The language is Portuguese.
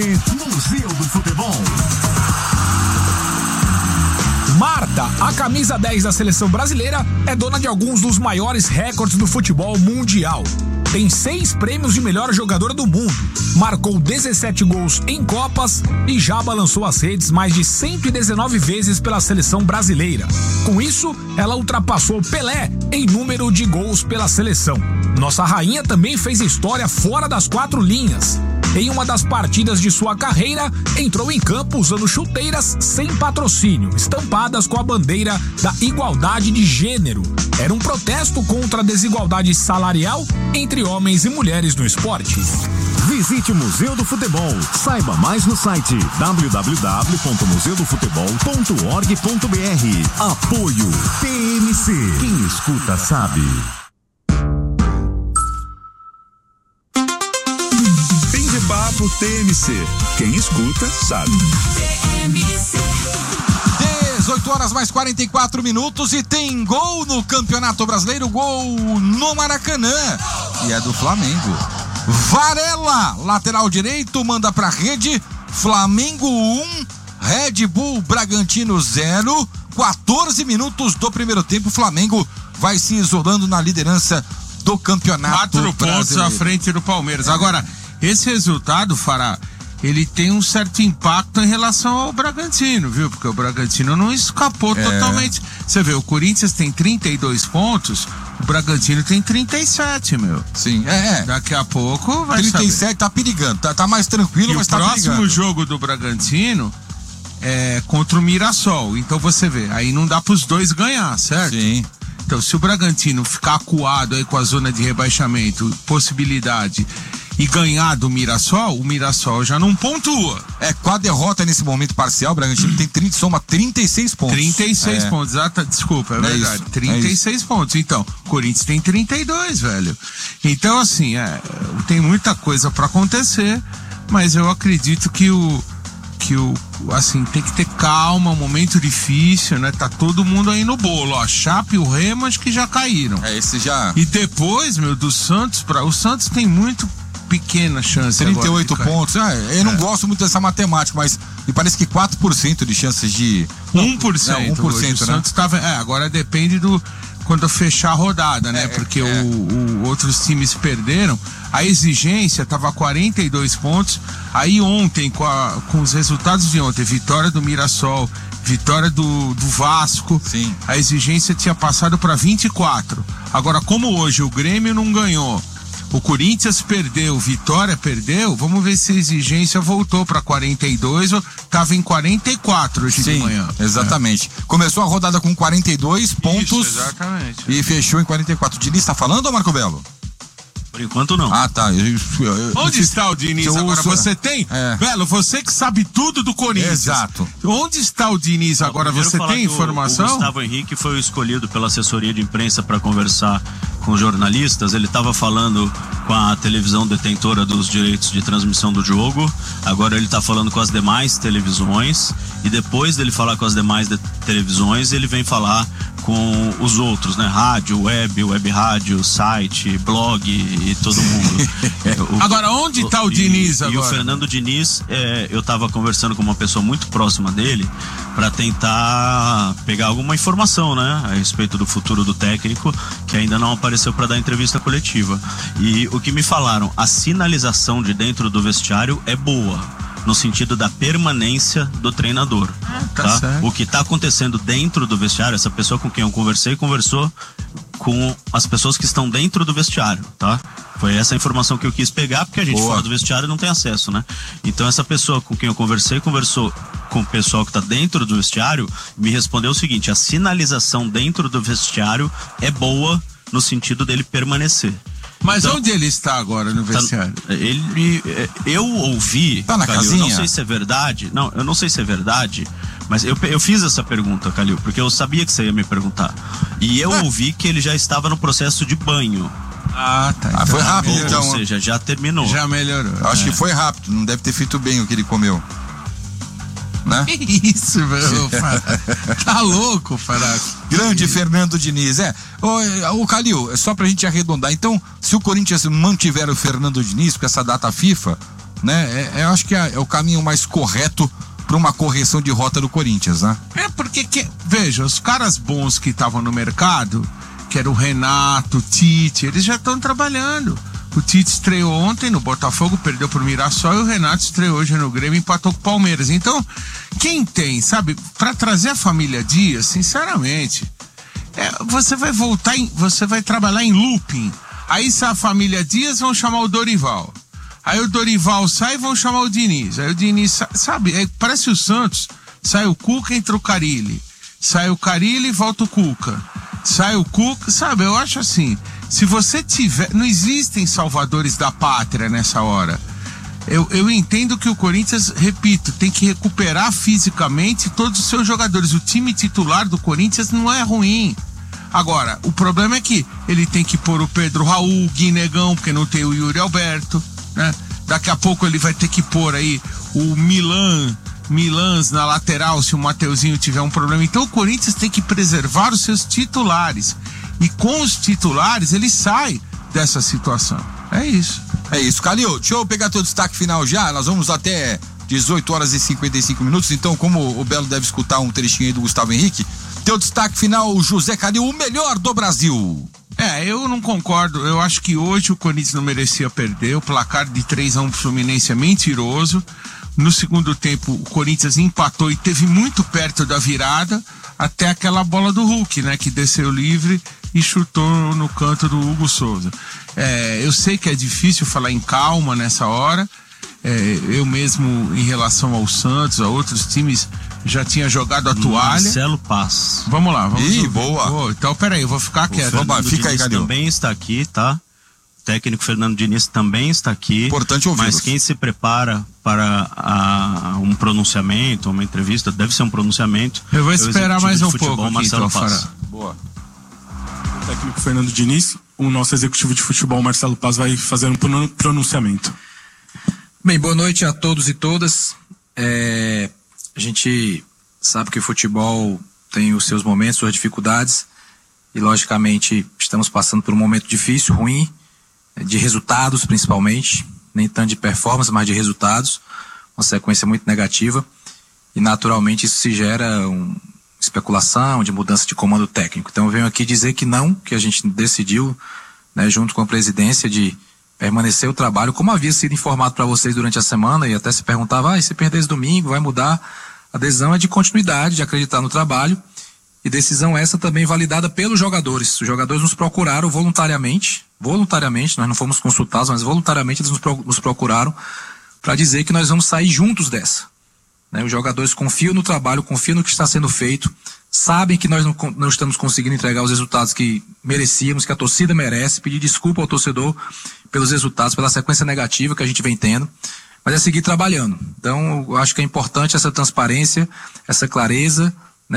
Museu do Futebol. Marta, a camisa 10 da seleção brasileira, é dona de alguns dos maiores recordes do futebol mundial. Tem 6 prêmios de melhor jogadora do mundo, marcou 17 gols em Copas e já balançou as redes mais de 119 vezes pela seleção brasileira. Com isso, ela ultrapassou Pelé em número de gols pela seleção. Nossa rainha também fez história fora das 4 linhas. Em uma das partidas de sua carreira, entrou em campo usando chuteiras sem patrocínio, estampadas com a bandeira da igualdade de gênero. Era um protesto contra a desigualdade salarial entre homens e mulheres no esporte. Visite o Museu do Futebol. Saiba mais no site www.museudofutebol.org.br. Apoio PMC. Quem escuta sabe. Papo TMC. Quem escuta, sabe. 18h mais 44 e tem gol no Campeonato Brasileiro, gol no Maracanã. E é do Flamengo. Varela, lateral direito, manda pra rede. Flamengo 1, Red Bull Bragantino 0. 14 minutos do primeiro tempo. Flamengo vai se isolando na liderança do Campeonato 4 pontos à frente do Palmeiras. Agora, esse resultado, Fará, ele tem um certo impacto em relação ao Bragantino, viu? Porque o Bragantino não escapou totalmente. Você vê, o Corinthians tem 32 pontos, o Bragantino tem 37, meu. Sim, Daqui a pouco vai 37 saber. tá perigando, tá mais tranquilo, E mas o tá perigando. próximo jogo do Bragantino é contra o Mirassol. Então você vê, aí não dá pros dois ganhar, certo? Sim. Então, se o Bragantino ficar acuado aí com a zona de rebaixamento, possibilidade, e ganhar do Mirassol, o Mirassol já não pontua. Com a derrota nesse momento parcial, o Bragantino soma 36 pontos. 36 pontos, desculpa, é verdade. Isso, 36 pontos. Então, o Corinthians tem 32, velho. Então, assim, tem muita coisa pra acontecer, mas eu acredito que assim, tem que ter calma, um momento difícil, né? Tá todo mundo aí no bolo, ó. Chape e o Remo, acho que já caíram. Esse já. E depois, do Santos, o Santos tem muito pequena chance 38 agora pontos. Eu não gosto muito dessa matemática, mas me parece que 4% de chances de... 1%. 1%, hoje, né? O Santos tava... agora depende quando fechar a rodada, né? Porque outros times perderam. A exigência tava 42 pontos. Aí ontem, com os resultados de ontem, vitória do Mirassol, vitória do Vasco, sim, a exigência tinha passado para 24. Agora, como hoje o Grêmio não ganhou, o Corinthians perdeu, Vitória perdeu, vamos ver se a exigência voltou para 42 ou estava em 44 hoje de manhã. Exatamente. Começou a rodada com 42 pontos. Isso, exatamente. E fechou em 44. O Diniz tá falando, ou Marco Belo? Por enquanto não. Tá. Onde está o Diniz agora? Você tem? Belo, você que sabe tudo do Corinthians. Exato. Onde está o Diniz agora? Você tem informação? O Gustavo Henrique foi o escolhido pela assessoria de imprensa para conversar com os jornalistas. Ele estava falando com a televisão detentora dos direitos de transmissão do jogo. Agora ele está falando com as demais televisões. E depois dele falar com as demais televisões, ele vem falar com os outros, né? Rádio, web rádio, site, blog e todo mundo. Agora, onde está o Diniz agora? E o Fernando Diniz, eu estava conversando com uma pessoa muito próxima dele para tentar pegar alguma informação, né? A respeito do futuro do técnico, que ainda não apareceu para dar entrevista coletiva. E o que me falaram, a sinalização de dentro do vestiário é boa, no sentido da permanência do treinador. Tá certo. O que está acontecendo dentro do vestiário, essa pessoa com quem eu conversei, conversou com as pessoas que estão dentro do vestiário, tá? Foi essa informação que eu quis pegar, porque a gente fora do vestiário não tem acesso, né? Então essa pessoa com quem eu conversei, conversou com o pessoal que está dentro do vestiário, me respondeu o seguinte: a sinalização dentro do vestiário é boa no sentido dele permanecer. Mas então, onde ele está agora no vestiário? Eu ouvi, tá na Calil, casinha? não sei se é verdade, eu não sei se é verdade, mas eu fiz essa pergunta, Calil, porque eu sabia que você ia me perguntar. E eu ouvi que ele já estava no processo de banho. Tá. Então, foi rápido, então. Ou seja, já terminou. Já melhorou. Acho que foi rápido, não deve ter feito bem o que ele comeu. Né? Que isso, meu. Tá louco, Fará. Grande Fernando Diniz. O Calil, só pra gente arredondar, então, se o Corinthians mantiver o Fernando Diniz com essa data FIFA, né? Eu acho que é o caminho mais correto para uma correção de rota do Corinthians, né? Porque, veja, os caras bons que estavam no mercado, que era o Renato, o Tite, eles já estão trabalhando. O Tite estreou ontem no Botafogo, perdeu pro Mirassol, e o Renato estreou hoje no Grêmio e empatou com o Palmeiras. Então, quem tem, sabe, para trazer a família Dias, sinceramente, você vai trabalhar em looping. Aí, se a família Dias, vão chamar o Dorival. Aí o Dorival sai e vão chamar o Diniz. Aí o Diniz, sabe, parece o Santos. Sai o Cuca, entra o Carille. Sai o Carille e volta o Cuca. Sai o Cuca, sabe, eu acho assim, se você tiver, não existem salvadores da pátria nessa hora. Eu entendo que o Corinthians, repito, tem que recuperar fisicamente todos os seus jogadores. O time titular do Corinthians não é ruim. Agora, o problema é que ele tem que pôr o Pedro Raul, o Guinegão, porque não tem o Yuri Alberto, né? Daqui a pouco ele vai ter que pôr aí o Milans na lateral, se o Mateuzinho tiver um problema. Então o Corinthians tem que preservar os seus titulares. E com os titulares ele sai dessa situação. É isso. Calil, deixa eu pegar teu destaque final já. Nós vamos até 18 horas e 55 minutos. Então, como o Belo deve escutar um trechinho aí do Gustavo Henrique, teu destaque final, José Calil, o melhor do Brasil. Eu não concordo. Eu acho que hoje o Corinthians não merecia perder. O placar de 3-1 pro Fluminense é mentiroso. No segundo tempo, o Corinthians empatou e teve muito perto da virada, até aquela bola do Hulk, né? Que desceu livre e chutou no canto do Hugo Souza. Eu sei que é difícil falar em calma nessa hora. Eu mesmo, em relação ao Santos, a outros times, já tinha jogado a toalha. Marcelo Paz. Vamos lá, vamos. Boa. Então, peraí, eu vou ficar quieto. Fica aí, Calil. Também está aqui, tá? O técnico Fernando Diniz também está aqui. Importante ouvi-los. Mas quem se prepara para um pronunciamento, uma entrevista, deve ser um pronunciamento. Eu vou esperar mais um pouco aqui, Marcelo Paz. Boa. O técnico Fernando Diniz, o nosso executivo de futebol, Marcelo Paz, vai fazer um pronunciamento. Bem, boa noite a todos e todas. A gente sabe que o futebol tem os seus momentos, suas dificuldades, e logicamente estamos passando por um momento difícil, ruim, de resultados principalmente, nem tanto de performance, mas de resultados, uma sequência muito negativa, e naturalmente isso se gera especulação de mudança de comando técnico. Então eu venho aqui dizer que não, que a gente decidiu, né, junto com a presidência, de permanecer o trabalho, como havia sido informado para vocês durante a semana, e até se perguntava, se perder esse domingo, vai mudar? A decisão é de continuidade, de acreditar no trabalho, e decisão essa também validada pelos jogadores. Os jogadores nos procuraram voluntariamente, nós não fomos consultados, mas voluntariamente eles nos procuraram para dizer que nós vamos sair juntos dessa. Né? Os jogadores confiam no trabalho, confiam no que está sendo feito, sabem que nós não estamos conseguindo entregar os resultados que merecíamos, que a torcida merece, pedir desculpa ao torcedor pelos resultados, pela sequência negativa que a gente vem tendo, mas é seguir trabalhando. Então, eu acho que é importante essa transparência, essa clareza,